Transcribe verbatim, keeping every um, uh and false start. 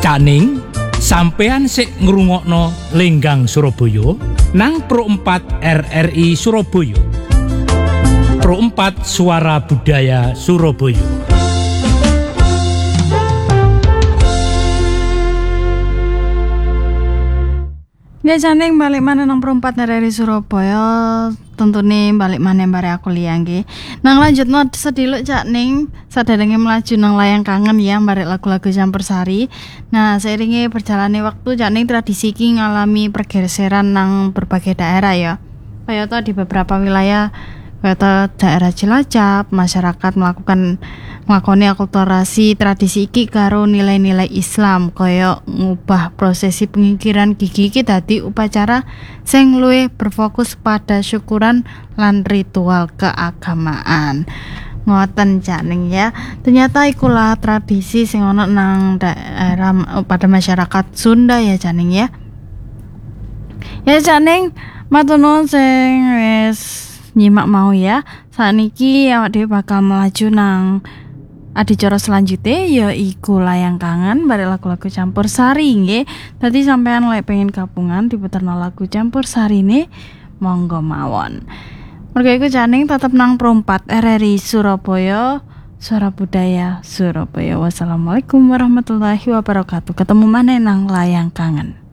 Caning, sampean sik ngrungokno Lenggang Surabaya nang Pro empat R R I Surabaya. Pro empat Suara Budaya Surabaya. Ya Caning balik mana nang Pro empat R R I Surabaya. Tentu nih balik mana bare aku liang nggih. Nang lanjutno sediluk Caning saderenge melaju nang layang kangen ya bare lagu-lagu campursari. Nah, seiringe berjalannya waktu Caning tradisi iki ngalami pergeseran nang berbagai daerah ya. Kayata di beberapa wilayah kayata daerah Cilacap masyarakat melakukan nglakoni akulturasi tradisi iki karo nilai-nilai Islam kaya ngubah prosesi pengikiran gigi iki dadi upacara sing luwih berfokus pada syukuran lan ritual keagamaan. Ngoten Caning ya. Ternyata ikulah tradisi sing ana nang daerah pada masyarakat Sunda ya Caning ya. Ya Caning, matur nuwun sing wis nyimak mau ya. Sakniki awak dhewe bakal melaju nang adicara selanjutnya yaiku Layang Kangen bare lagu-lagu campursari nggih. Dadi sampean lek pengen gabungan diputerno lagu campursarine monggo mawon. Mergo iku Caning tetep nang Pro empat R R I Surabaya, Suara Budaya Surabaya. Wassalamualaikum warahmatullahi wabarakatuh. Ketemu maneh nang Layang Kangen.